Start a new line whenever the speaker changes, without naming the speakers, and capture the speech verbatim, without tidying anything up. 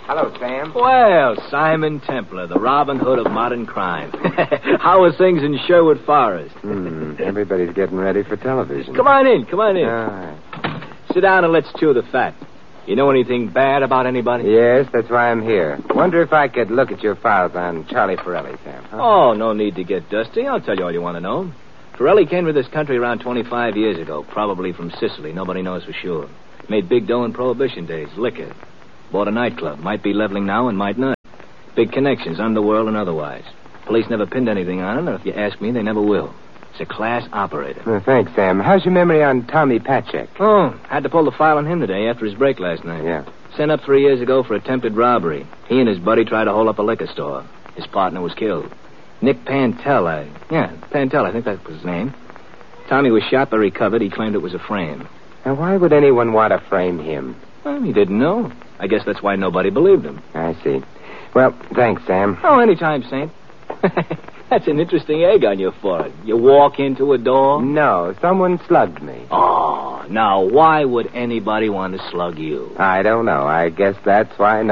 Hello, Sam.
Well, Simon Templar, the Robin Hood of modern crime. How are things in Sherwood Forest?
Hmm, everybody's getting ready for television.
Come on in, come on in.
All right.
Sit down and let's chew the fat. You know anything bad about anybody?
Yes, that's why I'm here. Wonder if I could look at your files on Charlie Forelli, Sam. Huh?
Oh, no need to get dusty. I'll tell you all you want to know. Forelli came to this country around twenty-five years ago, probably from Sicily. Nobody knows for sure. Made big dough in Prohibition days, liquor. Bought a nightclub. Might be leveling now and might not. Big connections, underworld and otherwise. Police never pinned anything on him, and if you ask me, they never will. It's a class operator.
Well, thanks, Sam. How's your memory on Tommy Patchek?
Oh, had to pull the file on him today after his break last night.
Yeah.
Sent up three years ago for attempted robbery. He and his buddy tried to hold up a liquor store. His partner was killed. Nick Pantel, I... Yeah, Pantel, I think that was his name. Tommy was shot but recovered. He claimed it was a frame.
Now, why would anyone want to frame him?
Well, he didn't know. I guess that's why nobody believed him.
I see. Well, thanks, Sam.
Oh, anytime, Saint. That's an interesting egg on your forehead. You walk into a door?
No, someone slugged me.
Oh, now, why would anybody want to slug you?
I don't know. I guess that's why